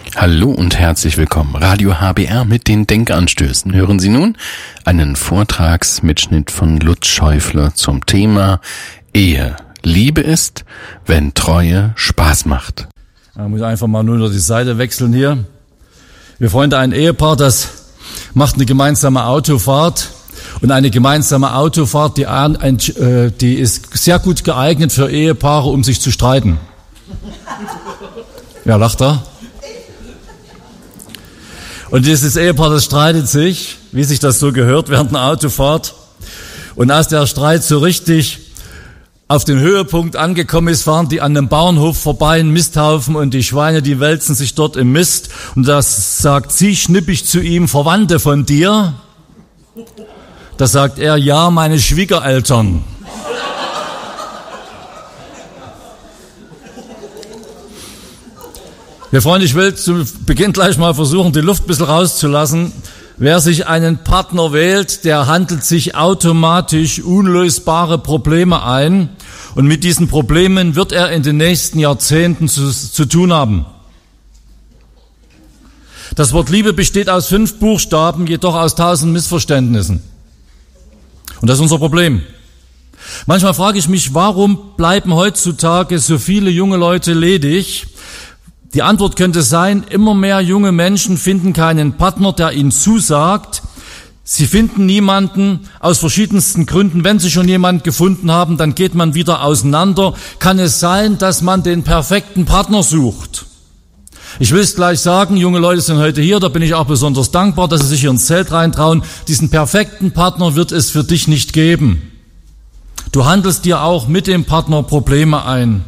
Hallo und herzlich willkommen. Radio HBR mit den Denkanstößen. Hören Sie nun einen Vortragsmitschnitt von Lutz Schäufler zum Thema Ehe. Liebe ist, wenn Treue Spaß macht. Ich muss einfach mal nur die Seite wechseln hier. Wir Freunde, ein Ehepaar, das macht eine gemeinsame Autofahrt. Und eine gemeinsame Autofahrt, die ist sehr gut geeignet für Ehepaare, um sich zu streiten. Ja, lacht er? Und dieses Ehepaar, das streitet sich, wie sich das so gehört, während einer Autofahrt. Und als der Streit so richtig auf den Höhepunkt angekommen ist, fahren die an einem Bauernhof vorbei, ein Misthaufen, und die Schweine, die wälzen sich dort im Mist. Und das sagt sie schnippig zu ihm: Verwandte von dir? Da sagt er: ja, meine Schwiegereltern. Ja, Freunde, ich will zu Beginn gleich mal versuchen, die Luft ein bisschen rauszulassen. Wer sich einen Partner wählt, der handelt sich automatisch unlösbare Probleme ein. Und mit diesen Problemen wird er in den nächsten Jahrzehnten zu tun haben. Das Wort Liebe besteht aus 5 Buchstaben, jedoch aus 1000 Missverständnissen. Und das ist unser Problem. Manchmal frage ich mich, warum bleiben heutzutage so viele junge Leute ledig? Die Antwort könnte sein, immer mehr junge Menschen finden keinen Partner, der ihnen zusagt. Sie finden niemanden aus verschiedensten Gründen. Wenn sie schon jemanden gefunden haben, dann geht man wieder auseinander. Kann es sein, dass man den perfekten Partner sucht? Ich will es gleich sagen, junge Leute sind heute hier, da bin ich auch besonders dankbar, dass sie sich hier ins Zelt reintrauen. Diesen perfekten Partner wird es für dich nicht geben. Du handelst dir auch mit dem Partner Probleme ein.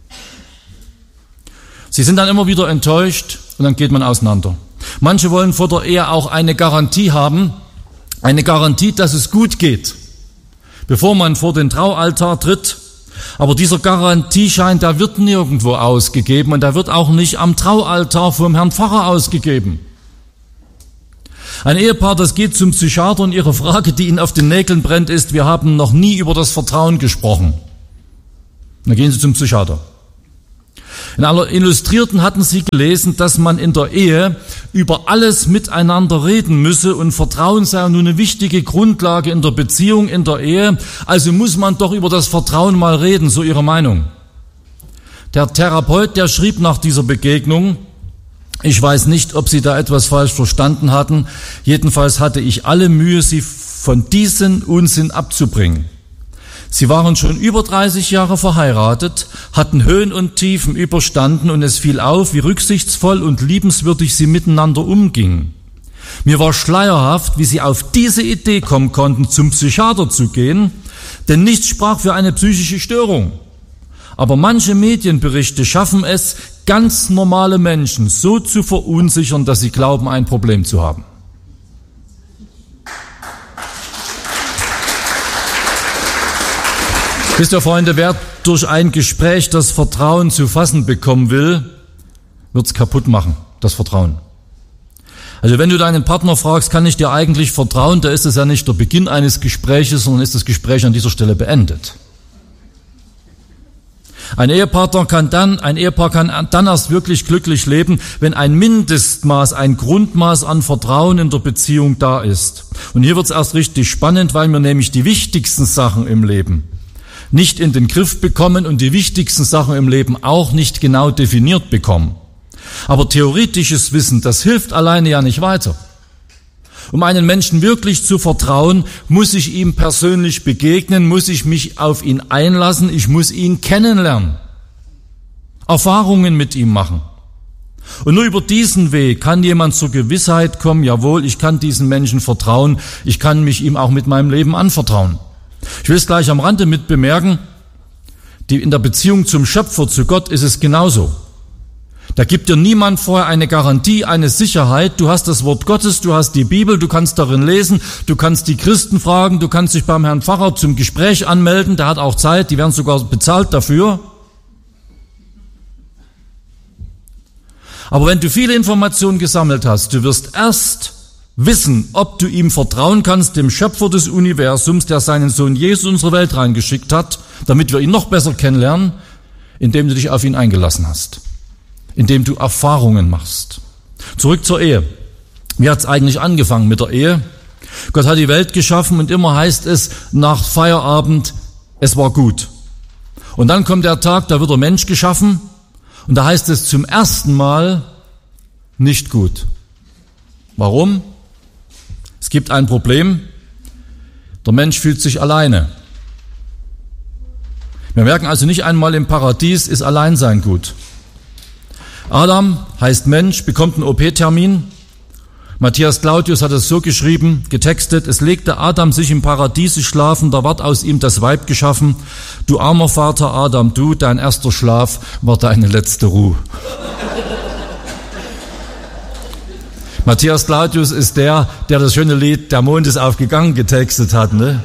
Sie sind dann immer wieder enttäuscht und dann geht man auseinander. Manche wollen vor der Ehe auch eine Garantie haben, eine Garantie, dass es gut geht, bevor man vor den Traualtar tritt. Aber dieser Garantieschein, der wird nirgendwo ausgegeben und der wird auch nicht am Traualtar vom Herrn Pfarrer ausgegeben. Ein Ehepaar, das geht zum Psychiater und ihre Frage, die ihnen auf den Nägeln brennt, ist: wir haben noch nie über das Vertrauen gesprochen. Dann gehen sie zum Psychiater. In aller Illustrierten hatten sie gelesen, dass man in der Ehe über alles miteinander reden müsse und Vertrauen sei nun eine wichtige Grundlage in der Beziehung, in der Ehe. Also muss man doch über das Vertrauen mal reden, so ihre Meinung. Der Therapeut, der schrieb nach dieser Begegnung: ich weiß nicht, ob Sie da etwas falsch verstanden hatten. Jedenfalls hatte ich alle Mühe, Sie von diesem Unsinn abzubringen. Sie waren schon über 30 Jahre verheiratet, hatten Höhen und Tiefen überstanden und es fiel auf, wie rücksichtsvoll und liebenswürdig sie miteinander umgingen. Mir war schleierhaft, wie sie auf diese Idee kommen konnten, zum Psychiater zu gehen, denn nichts sprach für eine psychische Störung. Aber manche Medienberichte schaffen es, ganz normale Menschen so zu verunsichern, dass sie glauben, ein Problem zu haben. Wisst ihr, Freunde, wer durch ein Gespräch das Vertrauen zu fassen bekommen will, wird's kaputt machen, das Vertrauen. Also wenn du deinen Partner fragst, kann ich dir eigentlich vertrauen, da ist es ja nicht der Beginn eines Gespräches, sondern ist das Gespräch an dieser Stelle beendet. Ein Ehepaar kann dann erst wirklich glücklich leben, wenn ein Mindestmaß, ein Grundmaß an Vertrauen in der Beziehung da ist. Und hier wird's erst richtig spannend, weil wir nämlich die wichtigsten Sachen im Leben nicht in den Griff bekommen und die wichtigsten Sachen im Leben auch nicht genau definiert bekommen. Aber theoretisches Wissen, das hilft alleine ja nicht weiter. Um einen Menschen wirklich zu vertrauen, muss ich ihm persönlich begegnen, muss ich mich auf ihn einlassen, ich muss ihn kennenlernen, Erfahrungen mit ihm machen. Und nur über diesen Weg kann jemand zur Gewissheit kommen: jawohl, ich kann diesen Menschen vertrauen, ich kann mich ihm auch mit meinem Leben anvertrauen. Ich will es gleich am Rande mit bemerken, in der Beziehung zum Schöpfer, zu Gott, ist es genauso. Da gibt dir niemand vorher eine Garantie, eine Sicherheit. Du hast das Wort Gottes, du hast die Bibel, du kannst darin lesen, du kannst die Christen fragen, du kannst dich beim Herrn Pfarrer zum Gespräch anmelden, der hat auch Zeit, die werden sogar bezahlt dafür. Aber wenn du viele Informationen gesammelt hast, du wirst erst wissen, ob du ihm vertrauen kannst, dem Schöpfer des Universums, der seinen Sohn Jesus in unsere Welt reingeschickt hat, damit wir ihn noch besser kennenlernen, indem du dich auf ihn eingelassen hast, indem du Erfahrungen machst. Zurück zur Ehe. Wie hat es eigentlich angefangen mit der Ehe? Gott hat die Welt geschaffen und immer heißt es nach Feierabend, es war gut. Und dann kommt der Tag, da wird der Mensch geschaffen und da heißt es zum ersten Mal nicht gut. Warum? Es gibt ein Problem. Der Mensch fühlt sich alleine. Wir merken also nicht einmal im Paradies ist Alleinsein gut. Adam heißt Mensch, bekommt einen OP-Termin. Matthias Claudius hat es so geschrieben, getextet: Es legte Adam sich im Paradiese schlafen, da ward aus ihm das Weib geschaffen. Du armer Vater Adam, du, dein erster Schlaf war deine letzte Ruhe. Matthias Claudius ist der das schöne Lied Der Mond ist aufgegangen getextet hat, ne?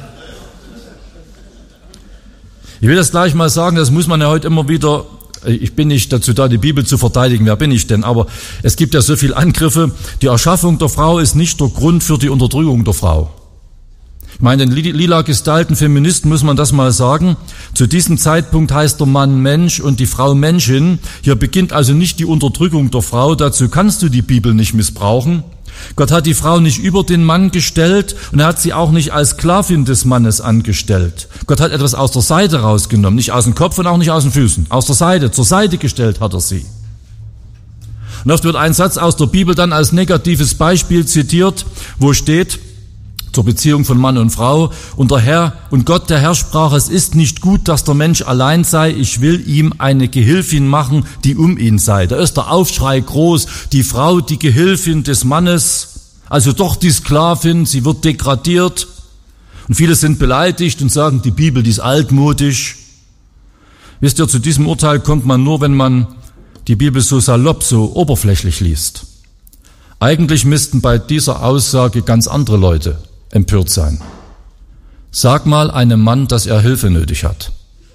Ich will das gleich mal sagen, das muss man ja heute immer wieder, ich bin nicht dazu da, die Bibel zu verteidigen, wer bin ich denn? Aber es gibt ja so viele Angriffe. Die Erschaffung der Frau ist nicht der Grund für die Unterdrückung der Frau. Ich meine, den lila gestylten Feministen muss man das mal sagen. Zu diesem Zeitpunkt heißt der Mann Mensch und die Frau Menschin. Hier beginnt also nicht die Unterdrückung der Frau. Dazu kannst du die Bibel nicht missbrauchen. Gott hat die Frau nicht über den Mann gestellt und er hat sie auch nicht als Sklavin des Mannes angestellt. Gott hat etwas aus der Seite rausgenommen, nicht aus dem Kopf und auch nicht aus den Füßen. Aus der Seite, zur Seite gestellt hat er sie. Und oft wird ein Satz aus der Bibel dann als negatives Beispiel zitiert, wo steht, zur Beziehung von Mann und Frau, und der Herr und Gott, der Herr, sprach: Es ist nicht gut, dass der Mensch allein sei, ich will ihm eine Gehilfin machen, die um ihn sei. Da ist der Aufschrei groß, die Frau, die Gehilfin des Mannes, also doch die Sklavin, sie wird degradiert. Und viele sind beleidigt und sagen, die Bibel, die ist altmodisch. Wisst ihr, zu diesem Urteil kommt man nur, wenn man die Bibel so salopp, so oberflächlich liest. Eigentlich müssten bei dieser Aussage ganz andere Leute empört sein. Sag mal einem Mann, dass er Hilfe nötig hat.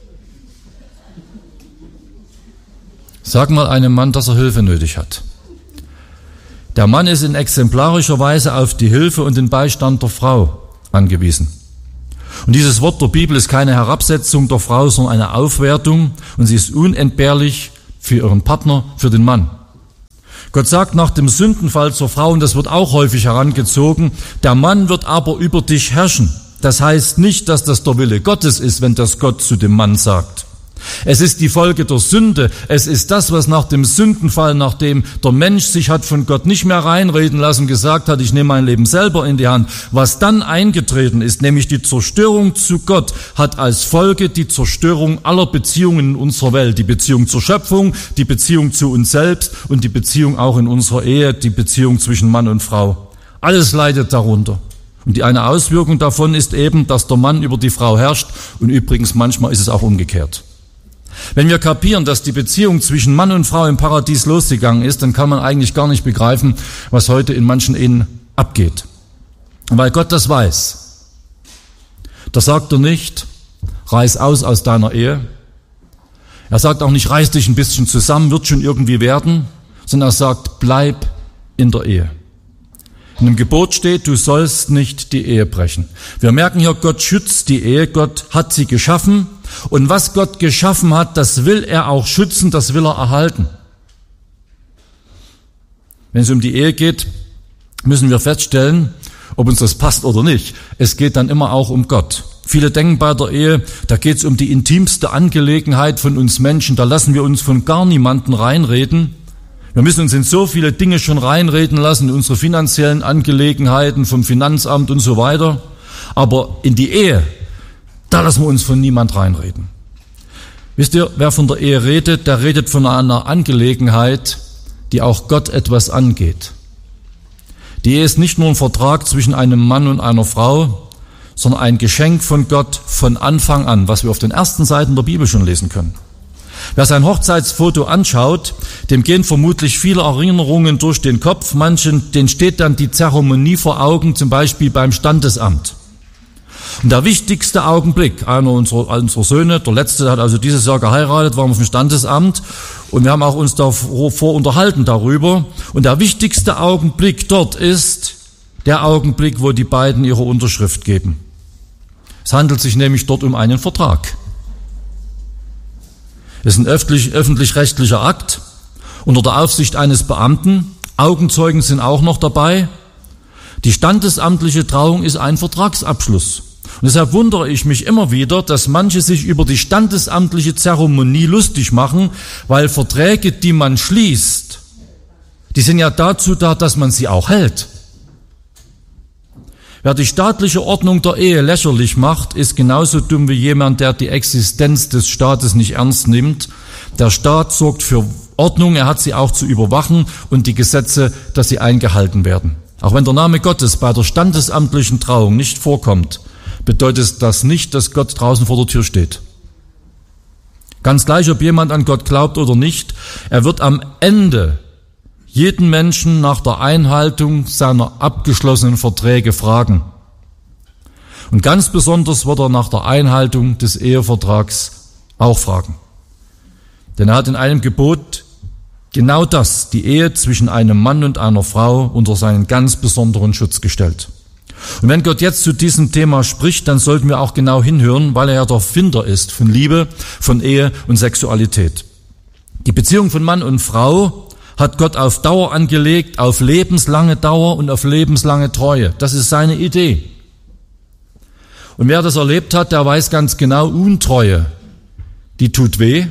Sag mal einem Mann, dass er Hilfe nötig hat. Der Mann ist in exemplarischer Weise auf die Hilfe und den Beistand der Frau angewiesen. Und dieses Wort der Bibel ist keine Herabsetzung der Frau, sondern eine Aufwertung, und sie ist unentbehrlich für ihren Partner, für den Mann. Gott sagt nach dem Sündenfall zur Frau, und das wird auch häufig herangezogen, der Mann wird aber über dich herrschen. Das heißt nicht, dass das der Wille Gottes ist, wenn das Gott zu dem Mann sagt. Es ist die Folge der Sünde. Es ist das, was nach dem Sündenfall, nachdem der Mensch sich hat von Gott nicht mehr reinreden lassen, gesagt hat, ich nehme mein Leben selber in die Hand. Was dann eingetreten ist, nämlich die Zerstörung zu Gott, hat als Folge die Zerstörung aller Beziehungen in unserer Welt. Die Beziehung zur Schöpfung, die Beziehung zu uns selbst und die Beziehung auch in unserer Ehe, die Beziehung zwischen Mann und Frau. Alles leidet darunter. Und die eine Auswirkung davon ist eben, dass der Mann über die Frau herrscht, und übrigens manchmal ist es auch umgekehrt. Wenn wir kapieren, dass die Beziehung zwischen Mann und Frau im Paradies losgegangen ist, dann kann man eigentlich gar nicht begreifen, was heute in manchen Ehen abgeht. Und weil Gott das weiß, da sagt er nicht, reiß aus deiner Ehe. Er sagt auch nicht, reiß dich ein bisschen zusammen, wird schon irgendwie werden, sondern er sagt, bleib in der Ehe. In dem Gebot steht, du sollst nicht die Ehe brechen. Wir merken hier, Gott schützt die Ehe, Gott hat sie geschaffen. Und was Gott geschaffen hat, das will er auch schützen, das will er erhalten. Wenn es um die Ehe geht, müssen wir feststellen, ob uns das passt oder nicht. Es geht dann immer auch um Gott. Viele denken bei der Ehe, da geht es um die intimste Angelegenheit von uns Menschen, da lassen wir uns von gar niemanden reinreden. Wir müssen uns in so viele Dinge schon reinreden lassen, in unsere finanziellen Angelegenheiten vom Finanzamt und so weiter. Aber in die Ehe, da lassen wir uns von niemand reinreden. Wisst ihr, wer von der Ehe redet, der redet von einer Angelegenheit, die auch Gott etwas angeht. Die Ehe ist nicht nur ein Vertrag zwischen einem Mann und einer Frau, sondern ein Geschenk von Gott von Anfang an, was wir auf den ersten Seiten der Bibel schon lesen können. Wer sein Hochzeitsfoto anschaut, dem gehen vermutlich viele Erinnerungen durch den Kopf. Manchen, denen steht dann die Zeremonie vor Augen, zum Beispiel beim Standesamt. Und der wichtigste Augenblick, einer unserer Söhne, der letzte hat also dieses Jahr geheiratet, waren auf dem Standesamt, und wir haben auch uns davor unterhalten darüber. Und der wichtigste Augenblick dort ist der Augenblick, wo die beiden ihre Unterschrift geben. Es handelt sich nämlich dort um einen Vertrag. Es ist ein öffentlich-rechtlicher Akt unter der Aufsicht eines Beamten, Augenzeugen sind auch noch dabei. Die standesamtliche Trauung ist ein Vertragsabschluss. Und deshalb wundere ich mich immer wieder, dass manche sich über die standesamtliche Zeremonie lustig machen, weil Verträge, die man schließt, die sind ja dazu da, dass man sie auch hält. Wer die staatliche Ordnung der Ehe lächerlich macht, ist genauso dumm wie jemand, der die Existenz des Staates nicht ernst nimmt. Der Staat sorgt für Ordnung, er hat sie auch zu überwachen und die Gesetze, dass sie eingehalten werden. Auch wenn der Name Gottes bei der standesamtlichen Trauung nicht vorkommt, bedeutet das nicht, dass Gott draußen vor der Tür steht. Ganz gleich, ob jemand an Gott glaubt oder nicht, er wird am Ende jeden Menschen nach der Einhaltung seiner abgeschlossenen Verträge fragen. Und ganz besonders wird er nach der Einhaltung des Ehevertrags auch fragen. Denn er hat in einem Gebot genau das, die Ehe zwischen einem Mann und einer Frau, unter seinen ganz besonderen Schutz gestellt. Und wenn Gott jetzt zu diesem Thema spricht, dann sollten wir auch genau hinhören, weil er ja der Erfinder ist von Liebe, von Ehe und Sexualität. Die Beziehung von Mann und Frau hat Gott auf Dauer angelegt, auf lebenslange Dauer und auf lebenslange Treue. Das ist seine Idee. Und wer das erlebt hat, der weiß ganz genau, Untreue, die tut weh.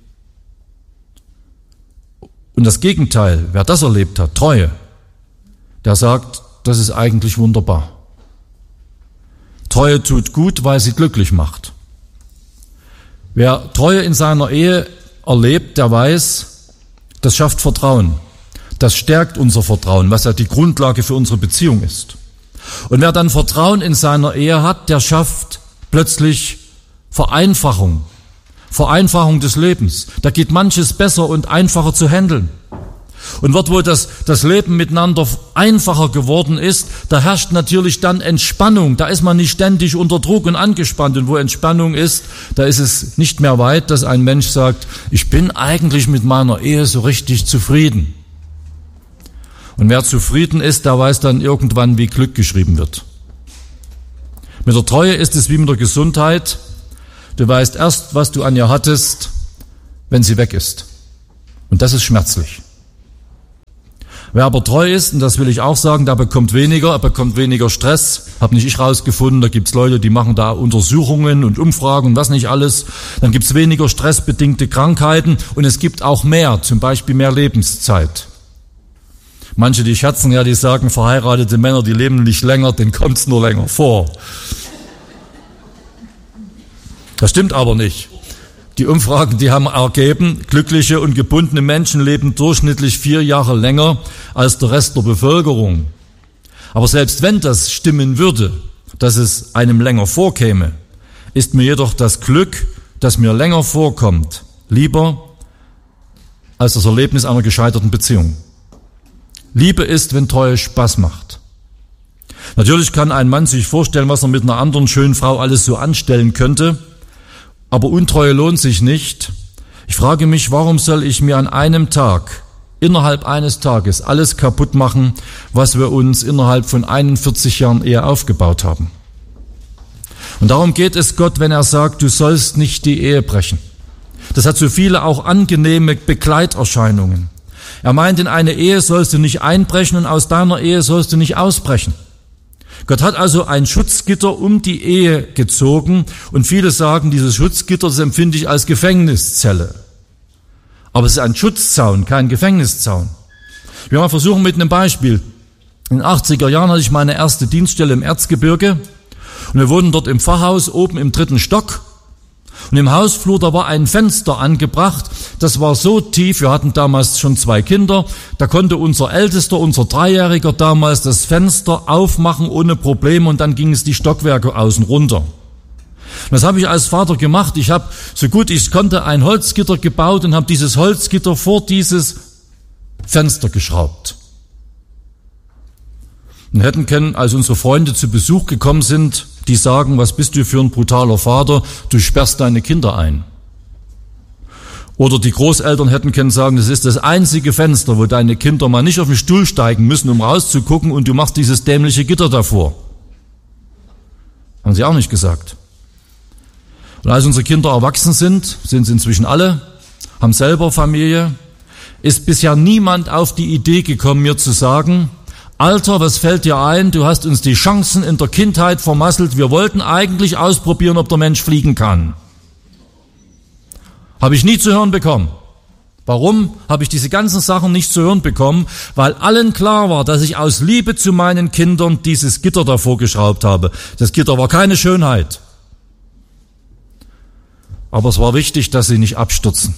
Und das Gegenteil, wer das erlebt hat, Treue, der sagt, das ist eigentlich wunderbar. Treue tut gut, weil sie glücklich macht. Wer Treue in seiner Ehe erlebt, der weiß, das schafft Vertrauen. Das stärkt unser Vertrauen, was ja die Grundlage für unsere Beziehung ist. Und wer dann Vertrauen in seiner Ehe hat, der schafft plötzlich Vereinfachung des Lebens. Da geht manches besser und einfacher zu handeln. Und dort, wo das Leben miteinander einfacher geworden ist, da herrscht natürlich dann Entspannung. Da ist man nicht ständig unter Druck und angespannt. Und wo Entspannung ist, da ist es nicht mehr weit, dass ein Mensch sagt, ich bin eigentlich mit meiner Ehe so richtig zufrieden. Und wer zufrieden ist, der weiß dann irgendwann, wie Glück geschrieben wird. Mit der Treue ist es wie mit der Gesundheit. Du weißt erst, was du an ihr hattest, wenn sie weg ist. Und das ist schmerzlich. Wer aber treu ist, und das will ich auch sagen, der bekommt weniger Stress. Hab nicht ich rausgefunden, da gibt's Leute, die machen da Untersuchungen und Umfragen und was nicht alles. Dann gibt's weniger stressbedingte Krankheiten und es gibt auch mehr, zum Beispiel mehr Lebenszeit. Manche, die scherzen ja, die sagen, verheiratete Männer, die leben nicht länger, denen kommt's nur länger vor. Das stimmt aber nicht. Die Umfragen, die haben ergeben, glückliche und gebundene Menschen leben durchschnittlich 4 Jahre länger als der Rest der Bevölkerung. Aber selbst wenn das stimmen würde, dass es einem länger vorkäme, ist mir jedoch das Glück, das mir länger vorkommt, lieber als das Erlebnis einer gescheiterten Beziehung. Liebe ist, wenn Treue Spaß macht. Natürlich kann ein Mann sich vorstellen, was er mit einer anderen schönen Frau alles so anstellen könnte, aber Untreue lohnt sich nicht. Ich frage mich, warum soll ich mir an einem Tag, innerhalb eines Tages, alles kaputt machen, was wir uns innerhalb von 41 Jahren Ehe aufgebaut haben? Und darum geht es Gott, wenn er sagt, du sollst nicht die Ehe brechen. Das hat so viele auch angenehme Begleiterscheinungen. Er meint, in eine Ehe sollst du nicht einbrechen und aus deiner Ehe sollst du nicht ausbrechen. Gott hat also ein Schutzgitter um die Ehe gezogen und viele sagen, dieses Schutzgitter, das empfinde ich als Gefängniszelle. Aber es ist ein Schutzzaun, kein Gefängniszaun. Ich will mal versuchen mit einem Beispiel. In den 80er Jahren hatte ich meine erste Dienststelle im Erzgebirge und wir wohnten dort im Pfarrhaus oben im 3. Stock. Und im Hausflur, da war ein Fenster angebracht, das war so tief, wir hatten damals schon 2 Kinder, da konnte unser Ältester, unser 3-Jähriger damals das Fenster aufmachen ohne Probleme und dann ging es die Stockwerke außen runter. Und das habe ich als Vater gemacht, ich habe so gut ich konnte ein Holzgitter gebaut und habe dieses Holzgitter vor dieses Fenster geschraubt. Und hätten können, als unsere Freunde zu Besuch gekommen sind, die sagen, was bist du für ein brutaler Vater, du sperrst deine Kinder ein. Oder die Großeltern hätten können sagen, das ist das einzige Fenster, wo deine Kinder mal nicht auf den Stuhl steigen müssen, um rauszugucken und du machst dieses dämliche Gitter davor. Haben sie auch nicht gesagt. Und als unsere Kinder erwachsen sind, sind sie inzwischen alle, haben selber Familie. ist bisher niemand auf die Idee gekommen, mir zu sagen, Alter, was fällt dir ein? Du hast uns die Chancen in der Kindheit vermasselt. Wir wollten eigentlich ausprobieren, ob der Mensch fliegen kann. Habe ich nie zu hören bekommen. Warum habe ich diese ganzen Sachen nicht zu hören bekommen? Weil allen klar war, dass ich aus Liebe zu meinen Kindern dieses Gitter davor geschraubt habe. Das Gitter war keine Schönheit. Aber es war wichtig, dass sie nicht abstürzen.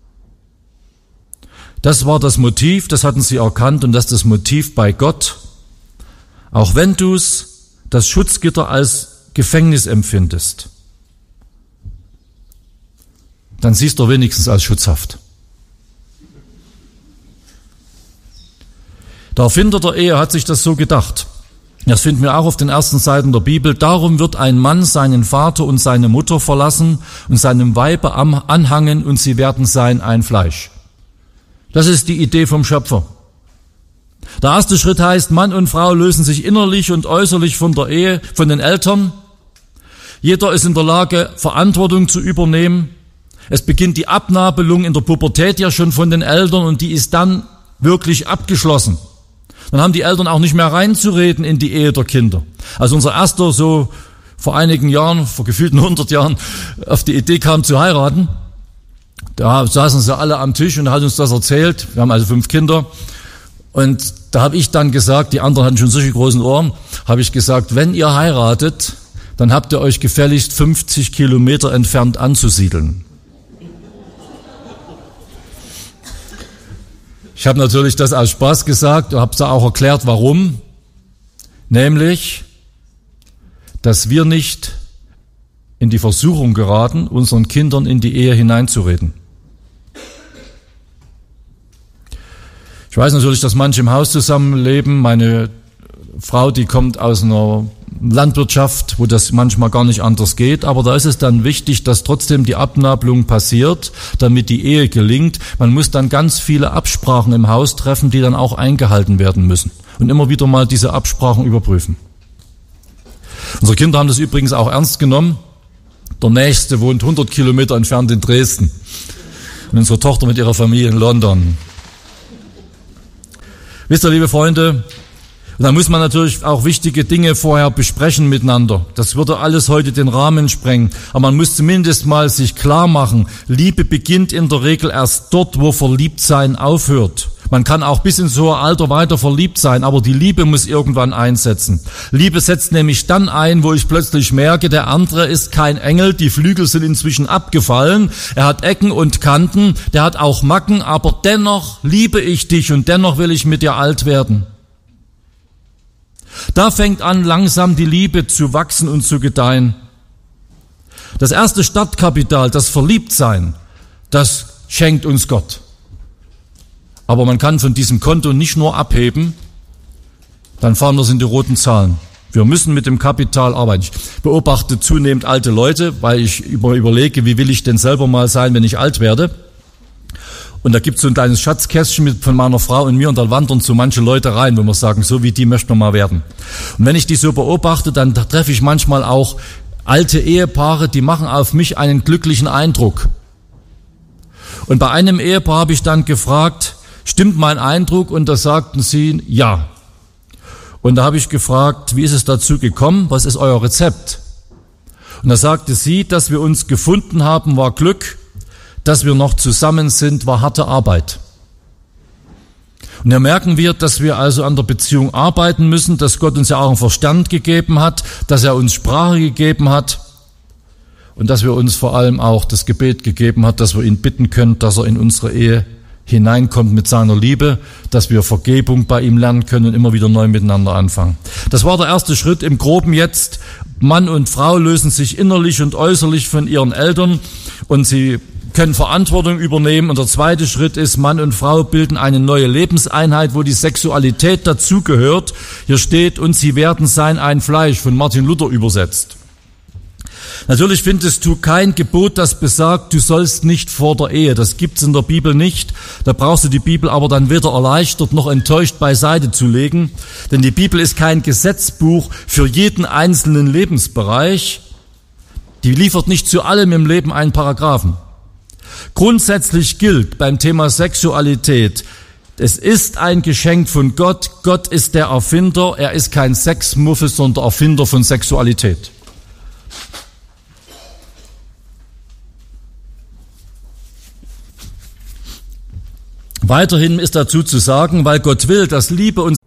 Das war das Motiv, das hatten sie erkannt und das ist das Motiv bei Gott. Auch wenn du das Schutzgitter als Gefängnis empfindest, dann siehst du wenigstens als schutzhaft. Der Erfinder der Ehe hat sich das so gedacht. Das finden wir auch auf den ersten Seiten der Bibel. Darum wird ein Mann seinen Vater und seine Mutter verlassen und seinem Weibe anhangen und sie werden sein ein Fleisch. Das ist die Idee vom Schöpfer. Der erste Schritt heißt, Mann und Frau lösen sich innerlich und äußerlich von der Ehe, von den Eltern. Jeder ist in der Lage, Verantwortung zu übernehmen. Es beginnt die Abnabelung in der Pubertät ja schon von den Eltern und die ist dann wirklich abgeschlossen. Dann haben die Eltern auch nicht mehr reinzureden in die Ehe der Kinder. Als unser Erster so vor einigen Jahren, vor gefühlten 100 Jahren, auf die Idee kam zu heiraten, da saßen sie alle am Tisch und er hat uns das erzählt. Wir haben also 5 Kinder. Und da habe ich dann gesagt, die anderen hatten schon solche großen Ohren, habe ich gesagt, wenn ihr heiratet, dann habt ihr euch gefälligst 50 Kilometer entfernt anzusiedeln. Ich habe natürlich das aus Spaß gesagt und habe da auch erklärt, warum. Nämlich, dass wir nicht in die Versuchung geraten, unseren Kindern in die Ehe hineinzureden. Ich weiß natürlich, dass manche im Haus zusammenleben. Meine Frau, die kommt aus einer Landwirtschaft, wo das manchmal gar nicht anders geht. Aber da ist es dann wichtig, dass trotzdem die Abnabelung passiert, damit die Ehe gelingt. Man muss dann ganz viele Absprachen im Haus treffen, die dann auch eingehalten werden müssen. Und immer wieder mal diese Absprachen überprüfen. Unsere Kinder haben das übrigens auch ernst genommen. Der Nächste wohnt 100 Kilometer entfernt in Dresden. Und unsere Tochter mit ihrer Familie in London. Wisst ihr, liebe Freunde, und da muss man natürlich auch wichtige Dinge vorher besprechen miteinander. Das würde alles heute den Rahmen sprengen. Aber man muss zumindest mal sich klar machen, Liebe beginnt in der Regel erst dort, wo Verliebtsein aufhört. Man kann auch bis ins hohe Alter weiter verliebt sein, aber die Liebe muss irgendwann einsetzen. Liebe setzt nämlich dann ein, wo ich plötzlich merke, der andere ist kein Engel, die Flügel sind inzwischen abgefallen, er hat Ecken und Kanten, der hat auch Macken, aber dennoch liebe ich dich und dennoch will ich mit dir alt werden. Da fängt an, langsam die Liebe zu wachsen und zu gedeihen. Das erste Startkapital, das Verliebtsein, das schenkt uns Gott. Aber man kann von diesem Konto nicht nur abheben, dann fahren wir in die roten Zahlen. Wir müssen mit dem Kapital arbeiten. Ich beobachte zunehmend alte Leute, weil ich überlege, wie will ich denn selber mal sein, wenn ich alt werde. Und da gibt es so ein kleines Schatzkästchen von meiner Frau und mir und da wandern so manche Leute rein, wo wir sagen, so wie die möchten wir mal werden. Und wenn ich die so beobachte, dann treffe ich manchmal auch alte Ehepaare, die machen auf mich einen glücklichen Eindruck. Und bei einem Ehepaar habe ich dann gefragt, stimmt mein Eindruck? Und da sagten sie, ja. Und da habe ich gefragt, wie ist es dazu gekommen? Was ist euer Rezept? Und da sagte sie, dass wir uns gefunden haben, war Glück. Dass wir noch zusammen sind, war harte Arbeit. Und da merken wir, dass wir also an der Beziehung arbeiten müssen, dass Gott uns ja auch einen Verstand gegeben hat, dass er uns Sprache gegeben hat und dass wir uns vor allem auch das Gebet gegeben hat, dass wir ihn bitten können, dass er in unsere Ehe hineinkommt mit seiner Liebe, dass wir Vergebung bei ihm lernen können und immer wieder neu miteinander anfangen. Das war der erste Schritt im Groben jetzt. Mann und Frau lösen sich innerlich und äußerlich von ihren Eltern und sie können Verantwortung übernehmen. Und der zweite Schritt ist, Mann und Frau bilden eine neue Lebenseinheit, wo die Sexualität dazugehört. Hier steht, und sie werden sein ein Fleisch, von Martin Luther übersetzt. Natürlich findest du kein Gebot, das besagt, du sollst nicht vor der Ehe. Das gibt's in der Bibel nicht. Da brauchst du die Bibel aber dann weder erleichtert noch enttäuscht beiseite zu legen. Denn die Bibel ist kein Gesetzbuch für jeden einzelnen Lebensbereich. Die liefert nicht zu allem im Leben einen Paragraphen. Grundsätzlich gilt beim Thema Sexualität, es ist ein Geschenk von Gott. Gott ist der Erfinder. Er ist kein Sexmuffel, sondern Erfinder von Sexualität. Weiterhin ist dazu zu sagen, weil Gott will, dass Liebe und